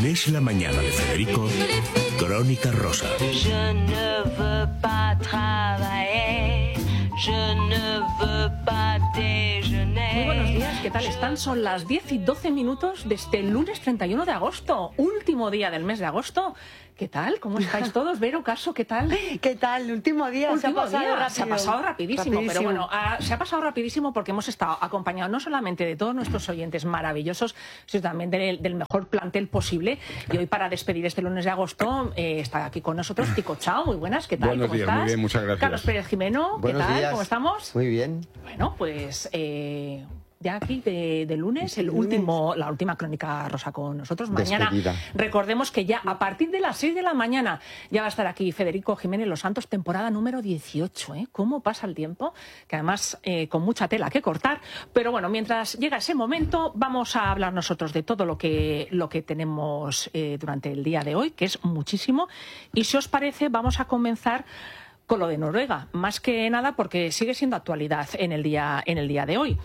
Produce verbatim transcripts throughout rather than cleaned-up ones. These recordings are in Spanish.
En Es la Mañana de Federico, Crónica Rosa. Je ne veux pas travailler, je ne veux pas déjeuner. Muy buenos días, ¿qué tal están? Son las diez y doce minutos de este lunes treinta y uno de agosto, último día del mes de agosto. ¿Qué tal? ¿Cómo estáis todos? Vero, Caso, ¿qué tal? ¿Qué tal? El último día último se ha pasado día, rápido. Se ha pasado rapidísimo, rapidísimo. pero bueno, a, se ha pasado rapidísimo porque hemos estado acompañados no solamente de todos nuestros oyentes maravillosos, sino también del, del mejor plantel posible. Y hoy, para despedir este lunes de agosto, eh, está aquí con nosotros Tico Chao. Muy buenas, ¿qué tal? Buenos ¿Cómo días, estás? muy bien, muchas gracias. Carlos Pérez Jimeno, ¿qué Buenos tal? días. ¿Cómo estamos? Muy bien. Bueno, pues... Eh, ya aquí de, de lunes, el El lunes. último, la última Crónica Rosa con nosotros. Mañana, Despedida. recordemos que ya a partir de las seis de la mañana ya va a estar aquí Federico Jiménez Los Santos, temporada número dieciocho. ¿eh? ¿Cómo pasa el tiempo? Que además eh, con mucha tela que cortar. Pero bueno, mientras llega ese momento, vamos a hablar nosotros de todo lo que, lo que tenemos eh, durante el día de hoy, que es muchísimo. Y si os parece, vamos a comenzar con lo de Noruega, más que nada porque sigue siendo actualidad en el día, en el día de hoy.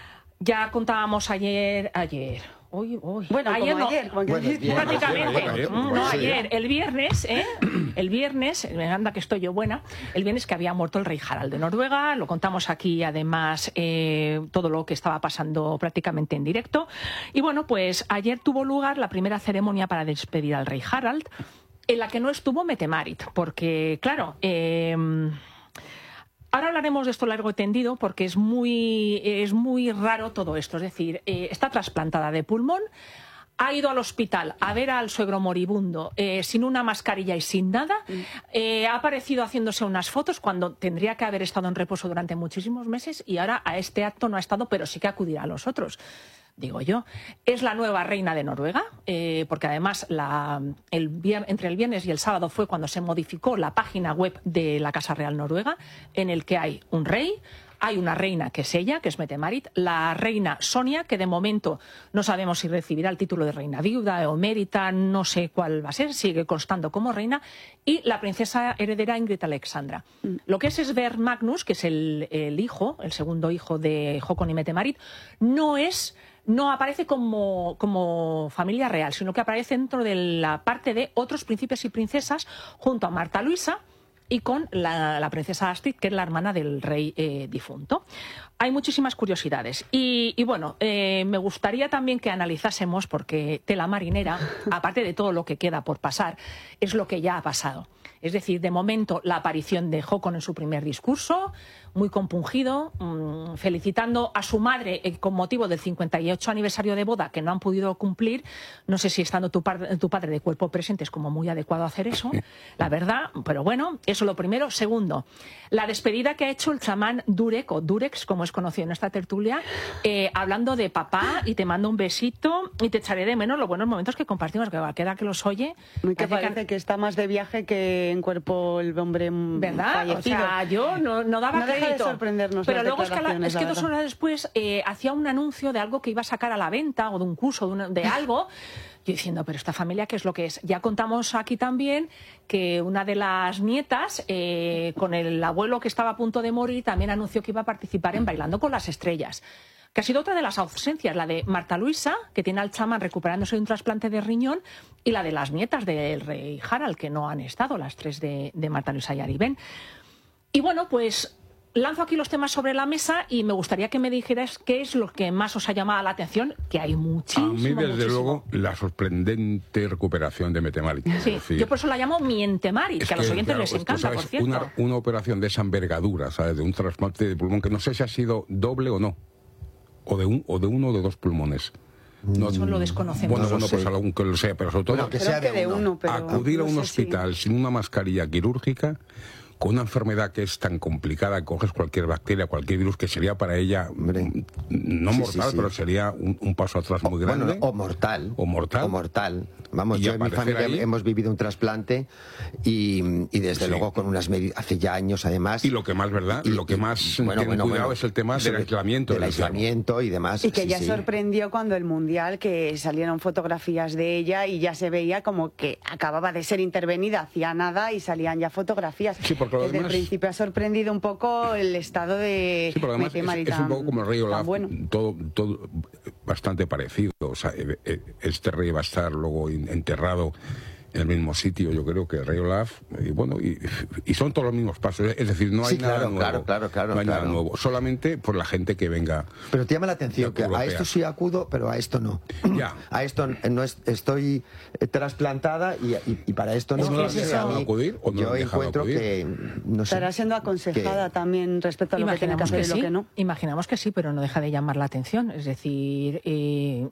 Ya contábamos ayer, ayer, hoy, hoy, Bueno, ayer como no, ayer, como Buenos que- días. prácticamente, Ayer, ayer, Mm, pues no sí. ayer, el viernes, ¿eh? el viernes, me anda que estoy yo buena, el viernes que había muerto el rey Harald de Noruega, lo contamos aquí además eh, todo lo que estaba pasando prácticamente en directo, y bueno, pues ayer tuvo lugar la primera ceremonia para despedir al rey Harald, en la que no estuvo Mette-Marit, porque claro, eh, ahora hablaremos de esto largo y tendido porque es muy, es muy raro todo esto. Es decir, eh, está trasplantada de pulmón, ha ido al hospital a ver al suegro moribundo eh, sin una mascarilla y sin nada, eh, ha aparecido haciéndose unas fotos cuando tendría que haber estado en reposo durante muchísimos meses y ahora a este acto no ha estado, pero sí que acudirá a los otros. Digo yo, es la nueva reina de Noruega, eh, porque además la, el, vier, entre el viernes y el sábado fue cuando se modificó la página web de la Casa Real Noruega, en el que hay un rey, hay una reina que es ella, que es Mette-Marit, la reina Sonia, que de momento no sabemos si recibirá el título de reina viuda o emérita, no sé cuál va a ser, sigue constando como reina, y la princesa heredera Ingrid Alexandra. Mm. Lo que es Sverre Magnus, que es el, el hijo, el segundo hijo de Håkon y Mette-Marit, no es... no aparece como, como familia real, sino que aparece dentro de la parte de otros príncipes y princesas junto a Marta Luisa y con la, la princesa Astrid, que es la hermana del rey eh, difunto. Hay muchísimas curiosidades. Y, y bueno, eh, me gustaría también que analizásemos, porque tela marinera, aparte de todo lo que queda por pasar, es lo que ya ha pasado. Es decir, de momento, la aparición de Håkon en su primer discurso, muy compungido, mmm, felicitando a su madre eh, con motivo del cincuenta y ocho aniversario de boda que no han podido cumplir. No sé si estando tu, par tu padre de cuerpo presente es como muy adecuado hacer eso, la verdad, pero bueno, eso lo primero. Segundo, la despedida que ha hecho el chamán Durek, o Durex, como es conocido en esta tertulia, eh, hablando de papá y te mando un besito y te echaré de menos los buenos momentos que compartimos, que queda que los oye. Muy que parece parece que está más de viaje que en cuerpo el hombre ¿verdad? fallecido. O sea, yo no, no daba No deja crédito. de sorprendernos Pero las luego es que, la- declaraciones, es que la dos verdad. horas después eh, hacía un anuncio de algo que iba a sacar a la venta o de un curso de, una- de algo. Yo diciendo, pero esta familia, ¿qué es lo que es? Ya contamos aquí también que una de las nietas, eh, con el abuelo que estaba a punto de morir, también anunció que iba a participar en Bailando con las Estrellas. Que ha sido otra de las ausencias, la de Marta Luisa, que tiene al chamán recuperándose de un trasplante de riñón, y la de las nietas del rey Harald, que no han estado, las tres de, de Marta Luisa y Ariben. Y bueno, pues lanzo aquí los temas sobre la mesa y me gustaría que me dijeras qué es lo que más os ha llamado la atención, que hay muchísimo. A mí, desde muchísimo. luego, la sorprendente recuperación de Mette-Marit. Sí, Es decir, yo por eso la llamo Miente-Marit, es que a los oyentes claro, les tú encanta, sabes, por cierto. Una, una operación de esa envergadura, ¿sabes? De un trasplante de pulmón, que no sé si ha sido doble o no. O de, un, o de uno o de dos pulmones. No, Eso lo desconocemos. Bueno, No lo bueno, sé. pues algún que lo sea, pero sobre todo Bueno, que Creo sea que de de uno. uno, pero acudir a no un sé si- hospital sin una mascarilla quirúrgica, con una enfermedad que es tan complicada, coges cualquier bacteria, cualquier virus, que sería para ella, Hombre. mm, no Sí, mortal, sí, sí. pero sería un, un paso atrás muy grande. Bueno, o mortal. O mortal. O mortal. Vamos, Y yo en mi aparecer familia ahí. hemos vivido un trasplante y, y desde Sí. luego con unas medidas, hace ya años además. Y lo que más, ¿verdad? Y- Lo que y- más bueno, tienen bueno, cuidado bueno. es el tema del Sobre- aislamiento. Del del enfermo. aislamiento y demás. Y que sí, ya sí. sorprendió cuando el Mundial, que salieron fotografías de ella y ya se veía como que acababa de ser intervenida hacía nada y salían ya fotografías. Sí, porque lo Desde demás- el principio ha sorprendido un poco el estado de Sí, pero además es, Mette-Marit es un tan- poco como el rey tan Olaf. bueno. Todo, todo, bastante parecido. O sea, este rey va a estar luego enterrado en el mismo sitio, yo creo que el rey Olaf, y bueno, y, y son todos los mismos pasos, es decir, no hay sí, nada claro, nuevo, claro, claro, claro, no hay claro. nada nuevo, solamente por la gente que venga. Pero te llama la atención que europea. A esto sí acudo, pero a esto no. Ya. A esto no es, estoy trasplantada y, y, y para esto no. ¿O no lo has dejado acudir, o no lo yo has dejado encuentro acudir? que no sé, Estará siendo aconsejada que- también respecto a lo que tiene que Imaginamos hacer que y lo sí, que no. imaginamos que sí, pero no deja de llamar la atención. Es decir, eh,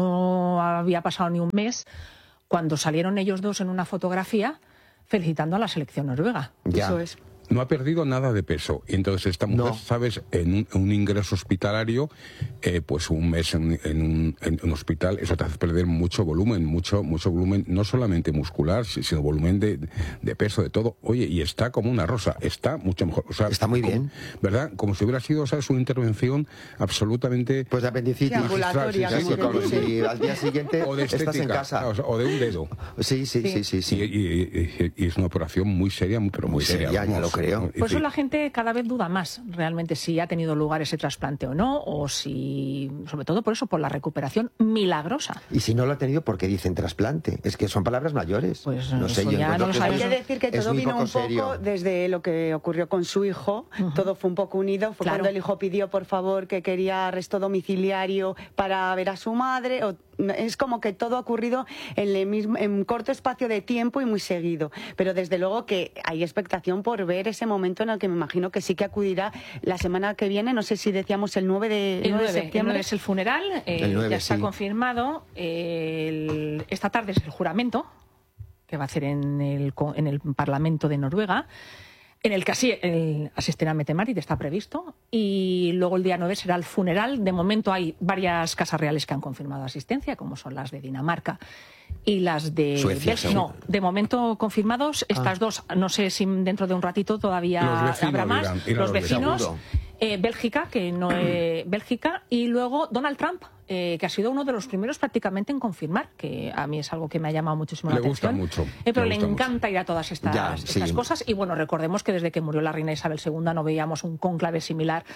no había pasado ni un mes cuando salieron ellos dos en una fotografía felicitando a la selección noruega. Ya. Eso es. No ha perdido nada de peso. Y entonces esta mujer, No. ¿sabes? En un, un ingreso hospitalario, eh, pues un mes en, en, un, en un hospital, eso te hace perder mucho volumen, mucho mucho volumen, no solamente muscular, sino volumen de, de peso, de todo. Oye, y está como una rosa, está mucho mejor. O sea, Está muy como- bien. ¿Verdad? Como si hubiera sido, ¿sabes? Una intervención absolutamente... Pues de apendicitis. Sí, ambulatoria, Sí, Sí, sí, sí, como como que si al día siguiente o de estás en estética, casa. o, sea, o de un dedo. Sí, sí, sí, sí, Y, sí. y- y- y es una operación muy seria, pero muy, Muy seria. seria, ya vamos. lo creo. Y Por eso sí. la gente cada vez duda más realmente si ha tenido lugar ese trasplante o no, o si, sobre todo por eso, por la recuperación milagrosa. Y si no lo ha tenido, ¿por qué dicen trasplante? Es que son palabras mayores. Pues no sé, eso yo ya encuentro no lo que Hay sabemos. que decir que es todo muy vino poco un poco serio. desde lo que ocurrió con su hijo. Todo fue un poco unido. Fue Claro. cuando el hijo pidió, por favor, que quería arresto domiciliario para ver a su madre. O- es como que todo ha ocurrido en, el mismo, en un corto espacio de tiempo y muy seguido. Pero desde luego que hay expectación por ver ese momento en el que me imagino que sí que acudirá la semana que viene. No sé si decíamos el nueve de, El nueve de nueve, el septiembre. nueve es el funeral, eh, El nueve, ya está sí. confirmado. eh, el- esta tarde es el juramento que va a hacer en el, co- en el Parlamento de Noruega, en el que así el asistirá Mette Marit, está previsto, y luego el día nueve será el funeral. De momento hay varias casas reales que han confirmado asistencia, como son las de Dinamarca y las de Suecia, Bélgica. seguro. No, de momento confirmados estas dos. No sé si dentro de un ratito todavía Los vecinos habrá más. irán, irán los los vecinos. Seguro. Eh, Bélgica, que no eh, Bélgica, y luego Donald Trump, eh, que ha sido uno de los primeros prácticamente en confirmar, que a mí es algo que me ha llamado muchísimo la Le gusta atención. mucho, Eh, pero le le, gusta mucho. encanta ir a todas estas, Ya, estas sí. cosas. Y bueno, recordemos que desde que murió la reina Isabel segunda no veíamos un cónclave similar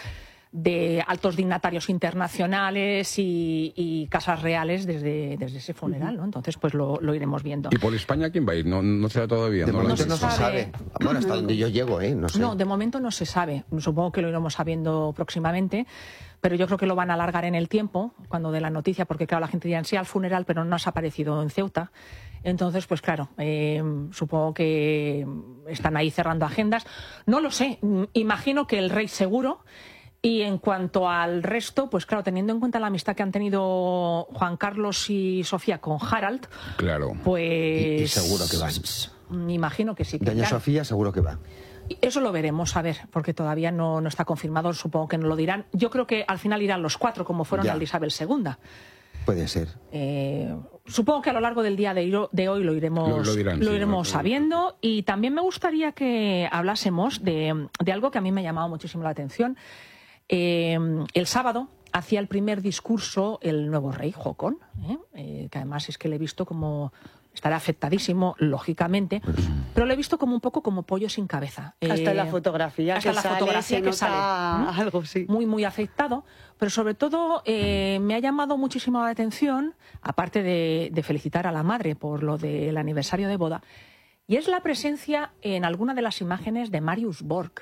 de altos dignatarios internacionales y, y casas reales desde, desde ese funeral, ¿no? Entonces, pues lo, lo iremos viendo. ¿Y por España quién va a ir? No, no se todavía. De ¿no? momento se no se sabe. sabe. Bueno, hasta donde yo llego, ¿eh? No sé. No, de momento no se sabe. Supongo que lo iremos sabiendo próximamente, pero yo creo que lo van a alargar en el tiempo cuando dé la noticia, porque claro, la gente dirá sí al funeral, pero no has aparecido en Ceuta. Entonces, pues claro, eh, supongo que están ahí cerrando agendas. No lo sé. Imagino que el rey seguro. Y en cuanto al resto, pues claro, teniendo en cuenta la amistad que han tenido Juan Carlos y Sofía con Harald, Claro. pues... Y- y seguro que van. Me imagino que sí. Que Doña irán. Sofía seguro que va. Eso lo veremos, a ver, porque todavía no, no está confirmado, supongo que no lo dirán. Yo creo que al final irán los cuatro, como fueron Ya. al de Isabel segunda. Puede ser. Eh, supongo que a lo largo del día de, iro- de hoy lo iremos, Lo- lo dirán, sí, iremos lo- sabiendo. Y también me gustaría que hablásemos de, de algo que a mí me ha llamado muchísimo la atención. Eh, el sábado hacía el primer discurso el nuevo rey, Haakon, ¿eh? Eh, que además es que le he visto como... Estará afectadísimo, lógicamente, pero lo he visto como un poco como pollo sin cabeza. Hasta Eh, la fotografía hasta que la sale, fotografía se que nota sale, ¿no? algo, sí. Muy, muy afectado, pero sobre todo eh, me ha llamado muchísimo la atención, aparte de, de felicitar a la madre por lo del aniversario de boda, y es la presencia en alguna de las imágenes de Marius Borg.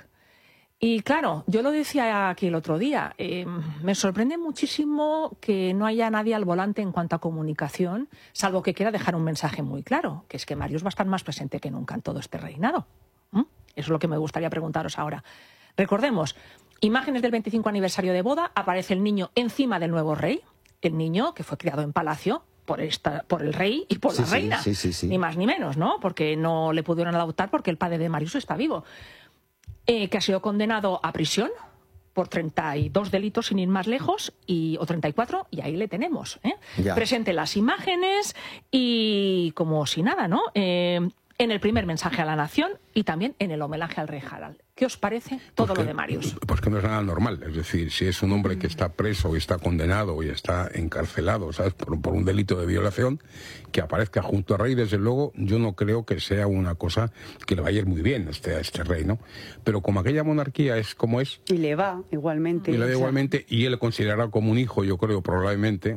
Y claro, yo lo decía aquí el otro día, eh, me sorprende muchísimo que no haya nadie al volante en cuanto a comunicación, salvo que quiera dejar un mensaje muy claro, que es que Marius va a estar más presente que nunca en todo este reinado. ¿Mm? Eso es lo que me gustaría preguntaros ahora. Recordemos, imágenes del veinticinco aniversario de boda, aparece el niño encima del nuevo rey, el niño que fue criado en palacio por, esta, por el rey y por Sí, la sí, reina, sí, sí, sí. ni más ni menos, ¿no? Porque no le pudieron adoptar porque el padre de Marius está vivo. Eh, que ha sido condenado a prisión por treinta y dos delitos, sin ir más lejos, y, o treinta y cuatro, y ahí le tenemos. ¿eh? Ya. Presente las imágenes y como si nada, ¿no? Eh, en el primer mensaje a la nación y también en el homenaje al rey Harald. ¿Qué os parece todo Porque- lo de Marius? Pues que no es nada normal. Es decir, si es un hombre que está preso y está condenado y está encarcelado, ¿sabes? Por, por un delito de violación, que aparezca junto al rey, desde luego, yo no creo que sea una cosa que le vaya a ir muy bien a este, a este rey, ¿no? Pero como aquella monarquía es como es, Y le va igualmente. y le da o sea, igualmente, y él le considerará como un hijo, yo creo, probablemente,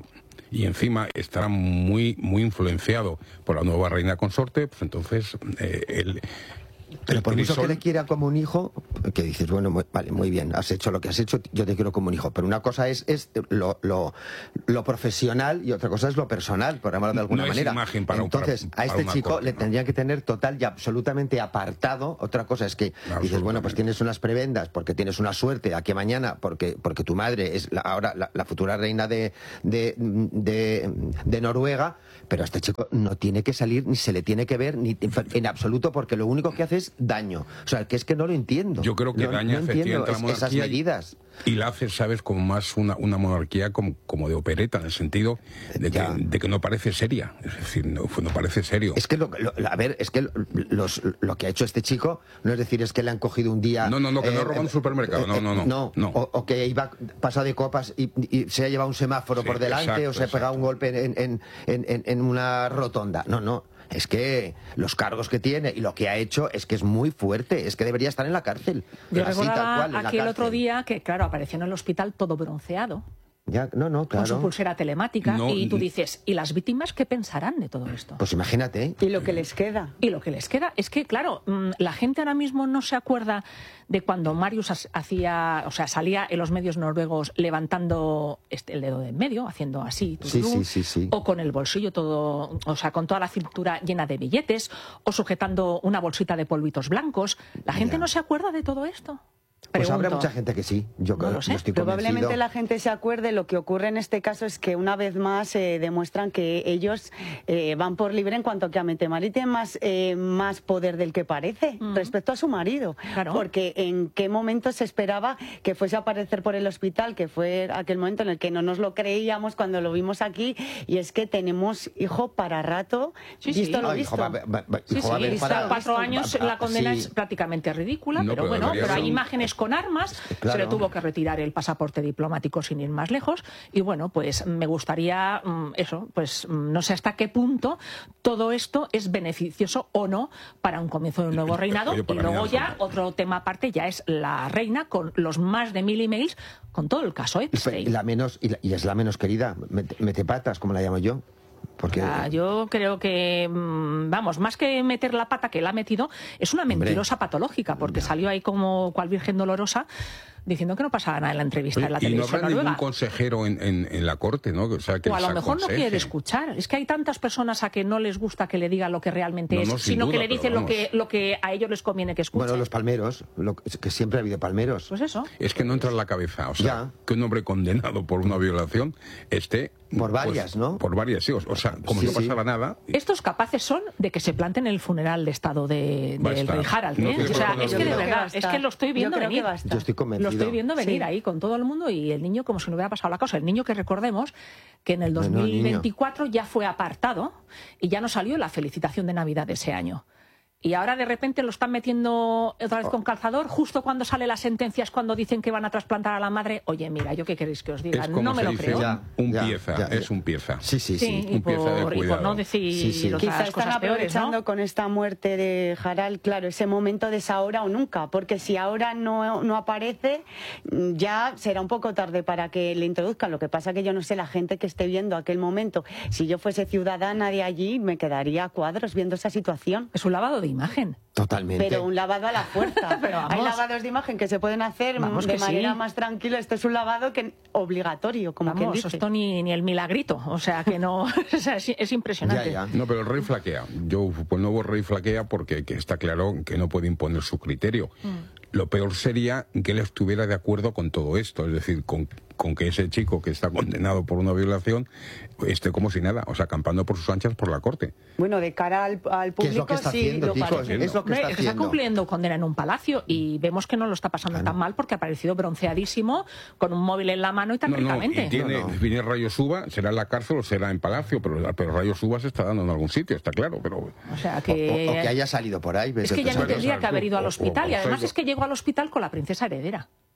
y encima estará muy, muy influenciado por la nueva reina consorte, pues entonces eh, el... Pero por mucho crisol... que le quiera como un hijo, que dices, bueno, muy, vale, muy bien, has hecho lo que has hecho, yo te quiero como un hijo. Pero una cosa es, es lo, lo, lo profesional y otra cosa es lo personal, por llamarlo de alguna no manera. Es imagen para, Entonces, para, a este para chico corte, le ¿no? tendrían que tener total y absolutamente apartado. Otra cosa es que dices, bueno, pues tienes unas prebendas porque tienes una suerte a que mañana, porque, porque tu madre es la, ahora la, la futura reina de, de, de, de Noruega, pero a este chico no tiene que salir, ni se le tiene que ver, ni en absoluto, porque lo único que hace es daño. O sea, que es que no lo entiendo. Yo creo que no, daña no entiendo efectivamente la monarquía esas medidas. Y, y la hace, ¿sabes?, como más una, una monarquía como, como de opereta, en el sentido de que, de que no parece seria. Es decir, no, no parece serio. Es que, lo, lo, a ver, es que los, lo que ha hecho este chico, no es decir, es que le han cogido un día... No, no, no, que eh, no robó un supermercado. No, no, no. No, no. O, o que iba pasado de copas y, y se ha llevado un semáforo sí, por delante, exacto, o se ha pegado exacto. un golpe en, en, en, en, en una rotonda. No, no. Es que los cargos que tiene y lo que ha hecho es que es muy fuerte, es que debería estar en la cárcel. Yo Así, recordaba tal cual, en la aquí el cárcel. otro día que, claro, apareció en el hospital todo bronceado, Ya, no, no, claro. con su pulsera telemática, No, y tú dices, ¿y las víctimas qué pensarán de todo esto? Pues imagínate, ¿eh? Y lo que les queda. Y lo que les queda es que, claro, la gente ahora mismo no se acuerda de cuando Marius hacía, o sea, salía en los medios noruegos levantando este, el dedo de en medio, haciendo así, Sí, tururú, sí, sí, sí. o con el bolsillo todo, o sea, con toda la cintura llena de billetes, o sujetando una bolsita de polvitos blancos. La gente Ya. no se acuerda de todo esto. Pues habrá Pregunto. mucha gente que sí. Yo No creo, lo sé. yo estoy Probablemente convencido. la gente se acuerde. Lo que ocurre en este caso es que una vez más eh, demuestran que ellos eh, van por libre en cuanto que a Metemari tiene más, eh, más poder del que parece Mm. respecto a su marido. Claro. Porque en qué momento se esperaba que fuese a aparecer por el hospital, que fue aquel momento en el que no nos lo creíamos cuando lo vimos aquí, y es que tenemos hijo para rato. Sí, visto sí. lo No, visto. hijo, va, va- va- Sí, hijo, sí, va a haber está para- cuatro años la condena sí. es prácticamente ridícula, No, pero pero bueno, debería pero ser hay un- imágenes con armas, Claro. se le tuvo que retirar el pasaporte diplomático sin ir más lejos, y bueno, pues me gustaría, mm, eso, pues mm, no sé hasta qué punto todo esto es beneficioso o no para un comienzo de un nuevo reinado, Yo y para mí luego ya absoluto. otro tema aparte ya es la reina con los más de mil emails con todo el caso Y Epstein. la menos y, la- y es la menos querida, mete, mete patas, como la llamo yo. Porque Ah, yo creo que, mm, vamos, más que meter la pata que la ha metido, es una mentirosa patológica, porque salió ahí como cual virgen dolorosa diciendo que no pasaba nada en la entrevista en la y no televisión habrá ningún noruega. consejero en, en, en la corte, ¿no? O, sea, que O a les lo mejor no aconseje. quiere escuchar. Es que hay tantas personas a que no les gusta que le diga lo que realmente No, es, no, sin sino duda, que le pero dicen lo vamos. que, lo que a ellos les conviene que escuchen. bueno, los palmeros, lo, que- que siempre ha habido palmeros. Pues eso. Es que no entra en la cabeza, o sea, Ya. que un hombre condenado por una violación esté... Por varias, pues, ¿no? Por varias, sí. O, o sea, como Sí, si no sí. pasara nada... Estos capaces son de que se planten el funeral de Estado de, Va a del estar. rey Harald. No ¿eh? estoy de O sea, acuerdo es con que de Yo creo que va a verdad, es estar. que lo estoy viendo Yo creo venir. que va a estar. Yo estoy convencido. Lo estoy viendo venir Sí. ahí con todo el mundo, y el niño como si no hubiera pasado la cosa. El niño que recordemos que en el No, no, dos mil veinticuatro ya fue apartado y ya no salió la felicitación de Navidad de ese año. Y ahora de repente lo están metiendo otra vez con calzador, justo cuando sale la sentencia es cuando dicen que van a trasplantar a la madre. Oye, mira, ¿yo qué queréis que os diga? Es como No me se lo dice, creo. Ya, un ya, pieza, ya, es ya. un pieza. Sí, sí, sí. Sí, y un pieza de por, y por cuidado. no decir Sí, sí. otras Quizá están cosas peores, aprovechando ¿no? con esta muerte de Harald, claro, ese momento de esa ahora o nunca, porque si ahora no, no aparece, mm, ya será un poco tarde para que le introduzcan. Lo que pasa que yo no sé, la gente que esté viendo aquel momento, si yo fuese ciudadana de allí, me quedaría a cuadros viendo esa situación. Es un lavado de imagen. Totalmente. Pero un lavado a la fuerza. Pero vamos. Hay lavados de imagen que se pueden hacer Vamos de que manera sí. más tranquila. Esto es un lavado que obligatorio, como quien Vamos, dice. esto ni, ni el milagrito. O sea, que no... o sea, es, es impresionante. Ya, ya. No, pero el rey flaquea. Yo, pues el nuevo rey flaquea porque que está claro que no puede imponer su criterio. Lo peor sería que él estuviera de acuerdo con todo esto, es decir, con, con que ese chico que está condenado por una violación esté como si nada, o sea, acampando por sus anchas por la corte. Bueno, de cara al, al ¿Qué es lo público que está sí haciendo, lo chicos? parece. Es lo que Hombre, está que está haciendo. cumpliendo condena en un palacio y vemos que no lo está pasando tan mal porque ha aparecido bronceadísimo con un móvil en la mano y tan No, no, ricamente. y tiene, No, no. viene Rayo Suba, será en la cárcel o será en palacio, pero, pero Rayo Suba se está dando en algún sitio, está claro, pero... O sea, O, que... o- o que haya salido por ahí. Es que ya no Bueno, tendría sabes que haber tú, ido al o- o hospital y por además Facebook. es que llegó al hospital con la princesa heredera.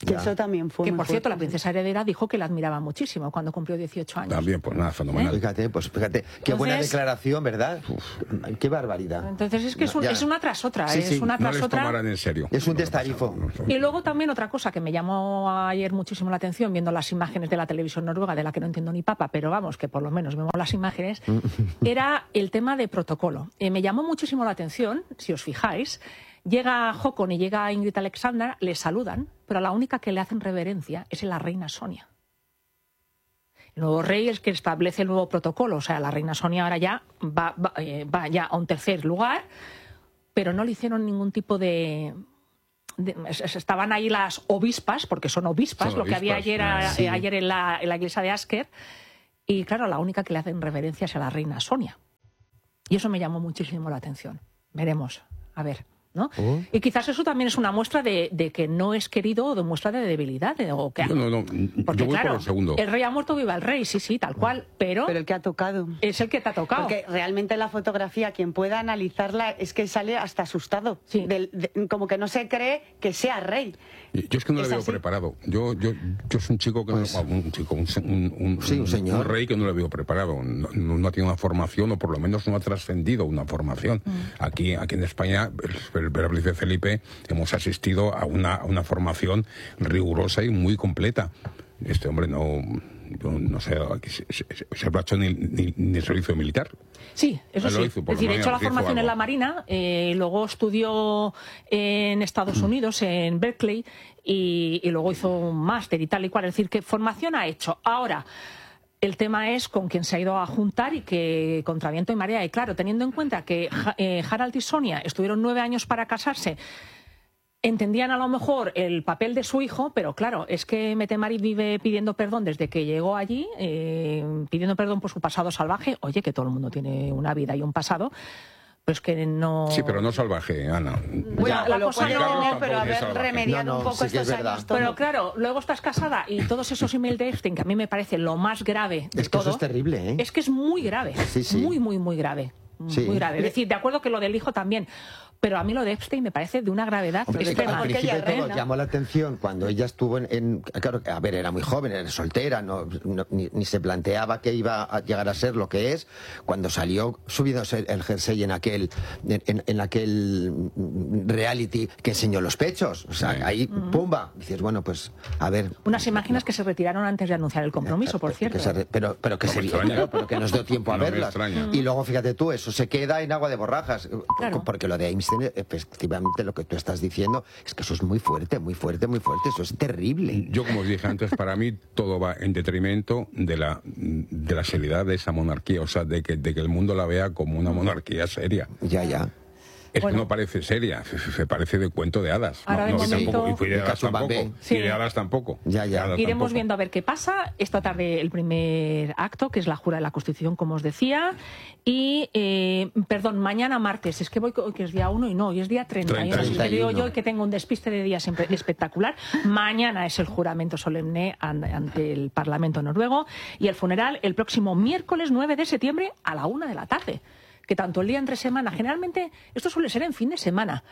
Que Ya. eso también fue Que, muy por cierto, la fuerte. princesa heredera dijo que la admiraba muchísimo cuando cumplió dieciocho años. También, pues nada, fenomenal. Fíjate, pues fíjate, qué buena Entonces- declaración, ¿verdad? Uf, qué barbaridad. Entonces es que es, un- Ya. es una tras otra, Sí, es sí, una No tras les otra. tomarán en serio. Es un lo que destarifo. pasa. Y luego también otra cosa que me llamó ayer muchísimo la atención, viendo las imágenes de la televisión noruega, de la que no entiendo ni papa, pero vamos, que por lo menos vemos las imágenes, era el tema de protocolo. Eh, me llamó muchísimo la atención, si os fijáis, llega Håkon y llega Ingrid Alexandra, le saludan, pero a la única que le hacen reverencia es a la reina Sonia. El nuevo rey es que establece el nuevo protocolo, o sea, la reina Sonia ahora ya va, va, eh, va ya a un tercer lugar, pero no le hicieron ningún tipo de... de- es- estaban ahí las obispas, porque son obispas, Son lo que había obispas, ayer, a- sí. eh, ayer en, la, en la iglesia de Asker, y claro, la única que le hacen reverencia es a la reina Sonia. Y eso me llamó muchísimo la atención. Veremos, a ver. ¿No? Oh. Y quizás eso también es una muestra de, de que no es querido o de muestra de debilidad. de- o que, Yo no, no, porque yo voy claro, por el segundo. el rey ha muerto, viva el rey, sí, sí, tal cual, pero, Pero el que ha tocado. es el que te ha tocado. Porque realmente la fotografía, quien pueda analizarla, es que sale hasta asustado. Sí. Del- de- como que no se cree que sea rey. Yo es que no ¿Es le veo así? preparado. Yo, yo, yo soy un chico que Pues- no, un chico, un, un- un- Sí, un señor. un rey que no le veo preparado. No, no, no ha tenido una formación, o por lo menos no ha trascendido una formación. Aquí, aquí en España, el, el, el príncipe Felipe, hemos asistido a una, a una formación rigurosa y muy completa. Este hombre no, yo no sé, se, se, se ha hecho ni, ni, ni el servicio militar. Sí, eso Él lo sí. hizo, por es decir, lo he menos hecho la hizo formación en algo. la Marina, eh, luego estudió en Estados Unidos, en Berkeley, y, y luego hizo un máster y tal y cual. Es decir, que formación ha hecho. Ahora, el tema es con quién se ha ido a juntar y que contra viento y marea. Y claro, teniendo en cuenta que Ja- eh, Harald y Sonia estuvieron nueve años para casarse, entendían a lo mejor el papel de su hijo, pero claro, es que Mette-Marit vive pidiendo perdón desde que llegó allí, eh, pidiendo perdón por su pasado salvaje. Oye, que todo el mundo tiene una vida y un pasado, pues que no... Sí, pero no salvaje, Ana. Bueno, Ya, la lo cosa puede no- tener, pero tampoco es haber salvaje. remediado No, no, un poco sí que es estos verdad. años. todo. Pero claro, luego estás casada y todos esos emails de Epstein, que a mí me parece lo más grave de Es que todo, eso es terrible, ¿eh? es que es muy grave, Sí, sí. muy, muy, muy grave. Sí. Muy grave. Es decir, de acuerdo que lo del hijo también, pero a mí lo de Epstein me parece de una gravedad Hombre, extrema. al porque principio ella de es todo reina. llamó la atención cuando ella estuvo en, en- claro, a ver, era muy joven, era soltera, no, no- ni, ni se planteaba que iba a llegar a ser lo que es. Cuando salió subiéndose el jersey en aquel, en, en- en aquel reality que enseñó los pechos, o sea, Sí. ahí, pumba, dices, bueno, pues, a ver. Unas imágenes que se retiraron antes de anunciar el compromiso, por Que cierto. se re- pero, pero que No se me extraña. claro, pero que nos dio tiempo a No me verlas. extraña. Y luego, fíjate tú, eso se queda en agua de borrajas. Claro. Porque lo de Einstein, efectivamente, lo que tú estás diciendo, es que eso es muy fuerte, muy fuerte, muy fuerte. Eso es terrible. Yo, como os dije antes, para mí todo va en detrimento de la, de la seriedad de esa monarquía, o sea, de que, de que el mundo la vea como una monarquía seria. Ya, ya. Es Bueno. que no parece seria, se, se parece de cuento de hadas. Ahora de no, no, y momento- tampoco, y fue de De hadas tampoco. Cachumambé. Sí. Y de hadas tampoco. Ya, ya. De hadas Iremos tampoco. viendo a ver qué pasa. Esta tarde el primer acto, que es la jura de la Constitución, como os decía. Y, eh, perdón, mañana martes. Es que voy, co- que es día uno y no, hoy es día treinta y uno. treinta y uno. Así que digo yo que tengo un despiste de día siempre espectacular. Mañana es el juramento solemne an- ante el Parlamento noruego. Y el funeral el próximo miércoles nueve de septiembre a la una de la tarde. Que tanto el día entre semana, generalmente esto suele ser en fin de semana.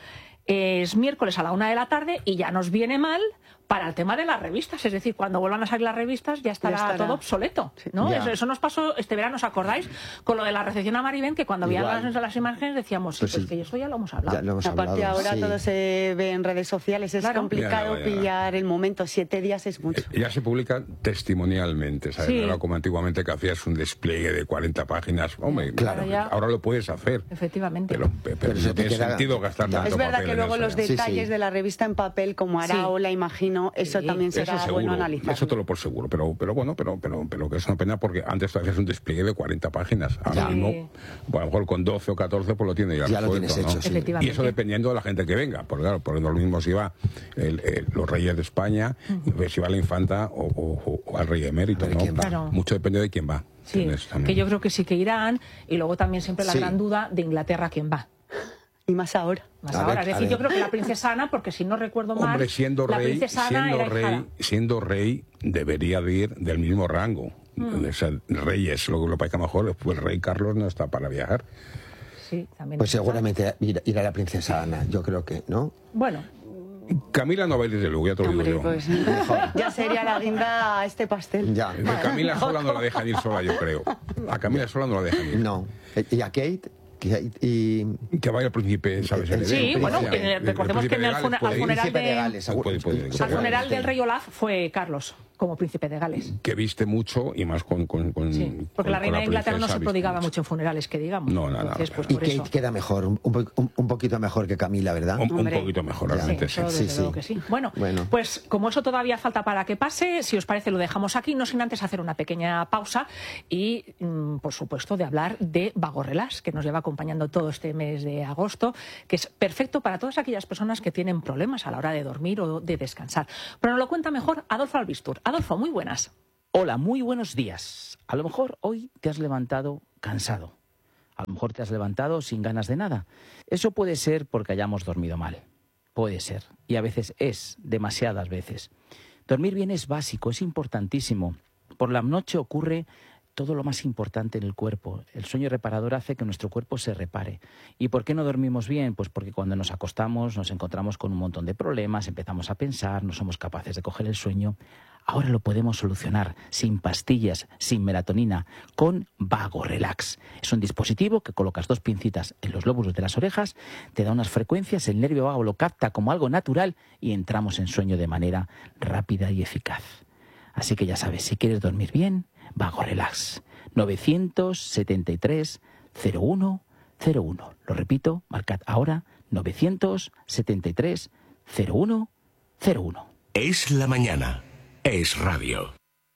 Es miércoles a la una de la tarde y ya nos viene mal para el tema de las revistas. Es decir, cuando vuelvan a salir las revistas ya estará, Ya estará. todo obsoleto, ¿no? Ya. Eso, eso nos pasó este verano, ¿os acordáis? Con lo de la recepción a Maribén, que cuando Igual. veíamos las, las imagen decíamos, sí, Pues pues sí. que eso ya lo hemos hablado. Ya lo hemos Aparte hablado. ahora sí. todo se ve en redes sociales, es Claro. complicado Ya, ya, ya. pillar el momento. Siete días es mucho. Eh, Ya se publica testimonialmente, ¿sabes? Sí. Ahora, como antiguamente que hacías un despliegue de cuarenta páginas. Hombre, Claro. Ya. ahora lo puedes hacer. Efectivamente. Pero, pero, Pero no se te tiene queda- sentido gastar Ya. tanto Es verdad papel que en luego eso, los ya. Sí, detalles sí. de la revista en papel, como Sí. Araola, imagino, eso Sí. también Eso será seguro, bueno analizar. eso te lo por seguro, pero, pero bueno, pero, pero, pero que es una pena porque antes tú hacías un despliegue de cuarenta páginas. Ahora Ya. mismo, Sí. bueno, a lo mejor con doce o catorce pues lo tiene ya, Ya lo resuelto, tienes ¿no? hecho, sí. Efectivamente. Y eso dependiendo de la gente que venga, porque claro, porque no es lo mismo si va el- el- los reyes de España, y pues si va la infanta o, o- o al rey emérito, A ver ¿no? quién va. Claro. Mucho depende de quién va. Sí, ¿entiendes? También. que yo creo que sí que irán. Y luego también siempre la Sí. gran duda de Inglaterra, ¿quién va? Y más ahora. Más A ahora. ver, es a decir, yo ver. creo que la princesa Ana, porque si no recuerdo mal, Hombre, siendo la rey, princesa Ana siendo era hijada. rey, siendo rey, debería de ir del mismo rango. Mm. O sea, reyes, lo que lo pasa que a lo mejor pues el rey Carlos no está para viajar. Sí, también Pues es verdad. seguramente ir- irá la princesa Ana, yo creo que, ¿no? Bueno, Camila no va a ir desde luego, ya te lo digo Hombre, yo. pues, ya sería la guinda a este pastel. Ya. De Camila sola no la dejan ir sola, yo creo. A Camila sola no la dejan ir. No. ¿Y a Kate? Kate y... Que vaya el príncipe, ¿sabes? Sí, Heredero, bueno, príncipe- que- el- recordemos el que en el príncipe de funa- Gales puede al ir. funeral Príncipe de de- Gales, seguro. Puede- puede- Al puede- funeral del rey Olaf fue Carlos, como príncipe de Gales. Que viste mucho y más con... con, con Sí, porque con- la con reina de Inglaterra no princesa se viste prodigaba mucho en funerales, que digamos. No, nada, Entonces, nada, pues Y por eso. Kate queda mejor, un, po- un- un poquito mejor que Camila, ¿verdad? Un, un Hombre. poquito mejor, Ya. realmente, Sí, sí. eso Sí, desde sí. luego que sí. Bueno, Bueno. pues como eso todavía falta para que pase, si os parece lo dejamos aquí, no sin antes hacer una pequeña pausa y, mm, por supuesto, de hablar de Vagorrelas, que nos lleva acompañando todo este mes de agosto, que es perfecto para todas aquellas personas que tienen problemas a la hora de dormir o de descansar. Pero nos lo cuenta mejor Adolfo Albistur. Adolfo, muy buenas. Hola, muy buenos días. A lo mejor hoy te has levantado cansado. A lo mejor te has levantado sin ganas de nada. Eso puede ser porque hayamos dormido mal. Puede ser. Y a veces es, demasiadas veces. Dormir bien es básico, es importantísimo. Por la noche ocurre todo lo más importante en el cuerpo. El sueño reparador hace que nuestro cuerpo se repare. ¿Y por qué no dormimos bien? Pues porque cuando nos acostamos nos encontramos con un montón de problemas, empezamos a pensar, no somos capaces de coger el sueño. Ahora lo podemos solucionar sin pastillas, sin melatonina, con Vagorelax. Es un dispositivo que colocas dos pincitas en los lóbulos de las orejas, te da unas frecuencias, el nervio vago lo capta como algo natural y entramos en sueño de manera rápida y eficaz. Así que ya sabes, si quieres dormir bien, Vagorelax. novecientos setenta y tres cero uno cero uno. Lo repito, marcad ahora novecientos setenta y tres cero uno cero uno. Es la mañana. Es radio.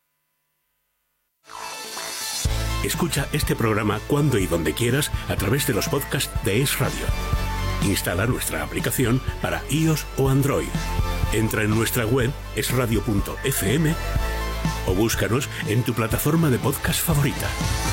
Escucha este programa cuando y donde quieras a través de los podcasts de Es Radio. Instala nuestra aplicación para iOS o Android. Entra en nuestra web es radio punto f m o búscanos en tu plataforma de podcast favorita.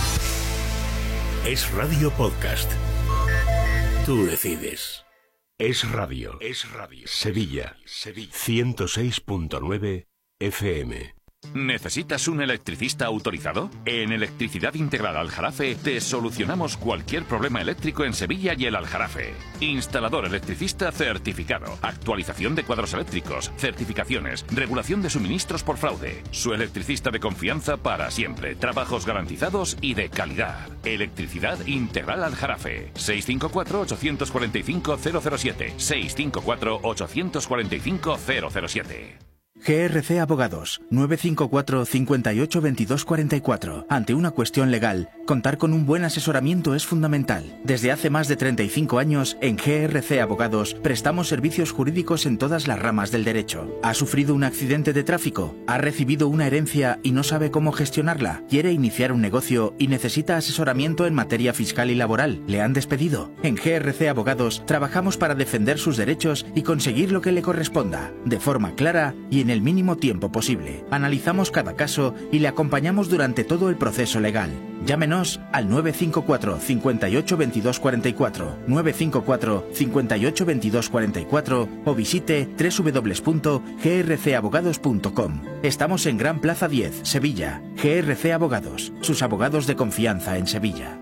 Es Radio Podcast. Tú decides. Es Radio. Es Radio. Sevilla. Sevilla. ciento seis punto nueve F M. ¿Necesitas un electricista autorizado? En Electricidad Integral Aljarafe te solucionamos cualquier problema eléctrico en Sevilla y el Aljarafe. Instalador electricista certificado, actualización de cuadros eléctricos, certificaciones, regulación de suministros por fraude. Su electricista de confianza para siempre, trabajos garantizados y de calidad. Electricidad Integral Aljarafe. seis cinco cuatro, ocho cuatro cinco, cero cero siete. seis cinco cuatro, ocho cuatro cinco, cero cero siete. G R C Abogados, nueve cinco cuatro, cinco ocho, veintidós cuarenta y cuatro. Ante una cuestión legal, contar con un buen asesoramiento es fundamental. Desde hace más de treinta y cinco años, en G R C Abogados, prestamos servicios jurídicos en todas las ramas del derecho. ¿Ha sufrido un accidente de tráfico? ¿Ha recibido una herencia y no sabe cómo gestionarla? ¿Quiere iniciar un negocio y necesita asesoramiento en materia fiscal y laboral? ¿Le han despedido? En G R C Abogados, trabajamos para defender sus derechos y conseguir lo que le corresponda, de forma clara y en el mínimo tiempo posible. Analizamos cada caso y le acompañamos durante todo el proceso legal. Llámenos al nueve cinco cuatro, cinco ocho, veintidós cuarenta y cuatro, nueve cinco cuatro, cinco ocho, veintidós cuarenta y cuatro o visite doble u doble u doble u punto g r c abogados punto com. Estamos en Gran Plaza diez, Sevilla. G R C Abogados, sus abogados de confianza en Sevilla.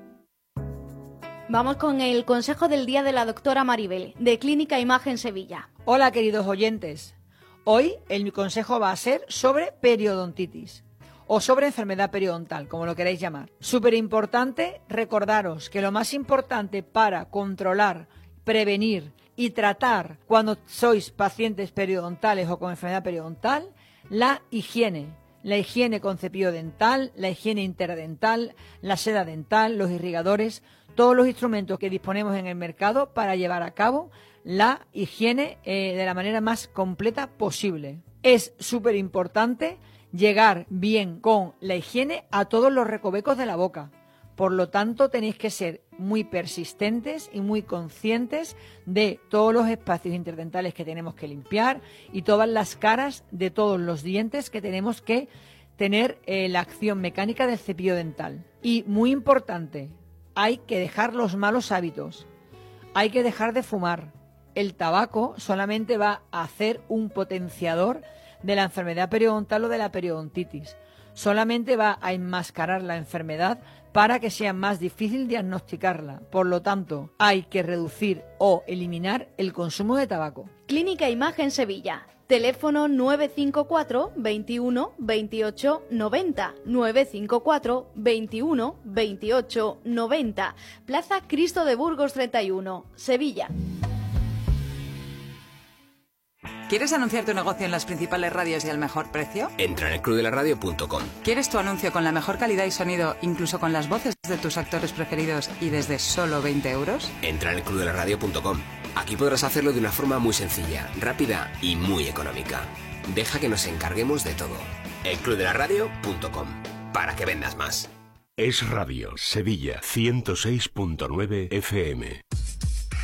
Vamos con el consejo del día de la doctora Maribel, de Clínica Imagen Sevilla. Hola, queridos oyentes. Hoy el mi consejo va a ser sobre periodontitis o sobre enfermedad periodontal, como lo queráis llamar. Súper importante recordaros que lo más importante para controlar, prevenir y tratar cuando sois pacientes periodontales o con enfermedad periodontal, la higiene. La higiene con cepillo dental, la higiene interdental, la seda dental, los irrigadores, todos los instrumentos que disponemos en el mercado para llevar a cabo la higiene eh, de la manera más completa posible. Es súper importante llegar bien con la higiene a todos los recovecos de la boca. Por lo tanto, tenéis que ser muy persistentes y muy conscientes de todos los espacios interdentales que tenemos que limpiar y todas las caras de todos los dientes que tenemos que tener eh, la acción mecánica del cepillo dental. Y muy importante, hay que dejar los malos hábitos. Hay que dejar de fumar. El tabaco solamente va a hacer un potenciador de la enfermedad periodontal o de la periodontitis. Solamente va a enmascarar la enfermedad, para que sea más difícil diagnosticarla. Por lo tanto, hay que reducir o eliminar el consumo de tabaco. Clínica Imagen Sevilla. Teléfono nueve cinco cuatro, veintiuno, veintiocho, noventa, nueve cinco cuatro, veintiuno, veintiocho, noventa. Plaza Cristo de Burgos treinta y uno, Sevilla. ¿Quieres anunciar tu negocio en las principales radios y al mejor precio? Entra en el club de la radio punto com. ¿Quieres tu anuncio con la mejor calidad y sonido, incluso con las voces de tus actores preferidos y desde solo veinte euros? Entra en el club de la radio punto com. Aquí podrás hacerlo de una forma muy sencilla, rápida y muy económica. Deja que nos encarguemos de todo. el club de la radio punto com. Para que vendas más. Es Radio Sevilla ciento seis punto nueve F M.